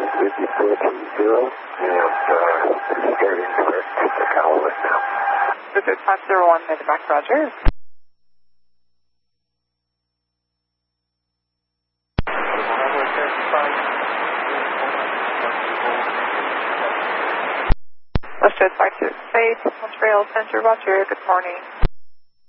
visibility 0, and starting clear to Callaway now. Visit 501 Medivac, roger. West Coast 568, Montreal Center, roger, good morning.